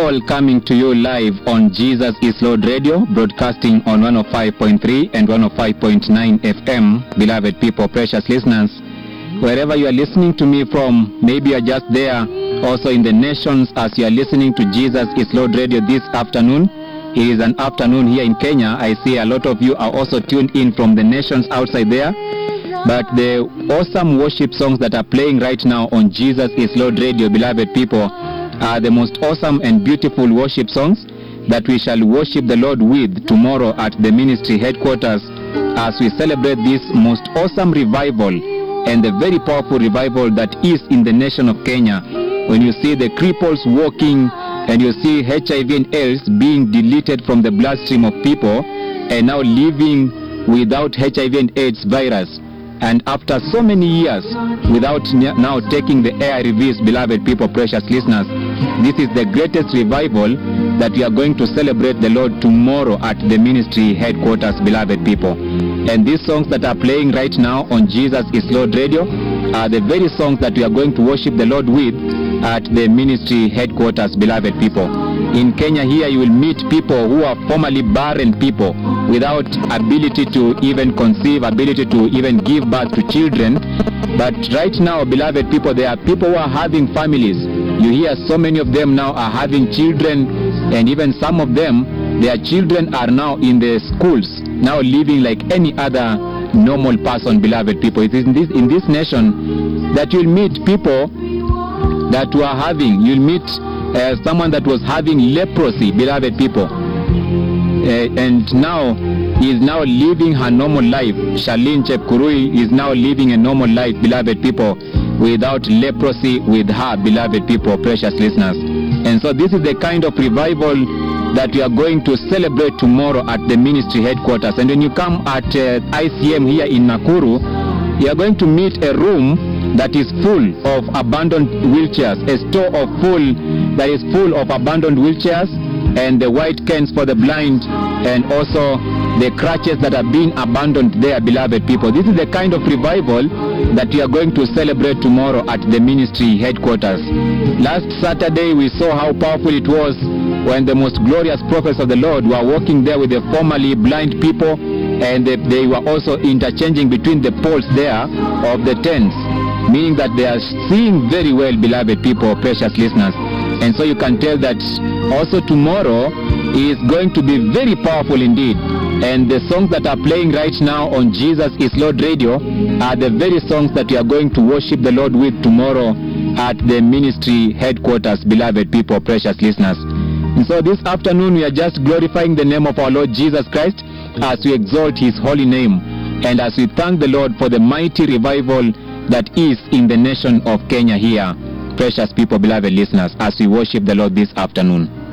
all coming to you live on Jesus is Lord Radio, broadcasting on 105.3 and 105.9 FM. Beloved people, precious listeners, wherever you are listening to me from, maybe you are just there also in the nations as you are listening to Jesus is Lord Radio this afternoon. It is an afternoon here in Kenya. I see a lot of you are also tuned in from the nations outside there. But the awesome worship songs that are playing right now on Jesus is Lord Radio, beloved people, are the most awesome and beautiful worship songs that we shall worship the Lord with tomorrow at the ministry headquarters as we celebrate this most awesome revival and the very powerful revival that is in the nation of Kenya. When you see the cripples walking and you see HIV and AIDS being deleted from the bloodstream of people and now living without HIV and AIDS virus, and after so many years without now taking the ARVs, beloved people, precious listeners, this is the greatest revival that we are going to celebrate the Lord tomorrow at the ministry headquarters, beloved people. And these songs that are playing right now on Jesus is Lord Radio are the very songs that we are going to worship the Lord with at the ministry headquarters, beloved people. In Kenya here, you will meet people who are formerly barren people without ability to even conceive, ability to even give birth to children. But right now, beloved people, there are people who are having families. You hear so many of them now are having children, and even some of them, their children are now in the schools, now living like any other normal person, beloved people. It is in this nation that you'll meet people that were having, you'll meet someone that was having leprosy, beloved people, and now is now living her normal life. Charlene Chepkurui is now living a normal life, beloved people, without leprosy with her, beloved people, precious listeners. And so this is the kind of revival that we are going to celebrate tomorrow at the ministry headquarters. And when you come at ICM here in Nakuru, you are going to meet a room that is full of abandoned wheelchairs, a store of that is full of abandoned wheelchairs and the white canes for the blind, and also the crutches that are being abandoned there, beloved people. This is the kind of revival that we are going to celebrate tomorrow at the ministry headquarters. Last Saturday we saw how powerful it was when the most glorious prophets of the Lord were walking there with the formerly blind people, and they were also interchanging between the poles there of the tents, meaning that they are seeing very well, beloved people, precious listeners. And so you can tell that also tomorrow is going to be very powerful indeed. And the songs that are playing right now on Jesus is Lord Radio are the very songs that we are going to worship the Lord with tomorrow at the ministry headquarters, beloved people, precious listeners. And so this afternoon we are just glorifying the name of our Lord Jesus Christ as we exalt his holy name and as we thank the Lord for the mighty revival that is in the nation of Kenya here, precious people, beloved listeners, as we worship the Lord this afternoon.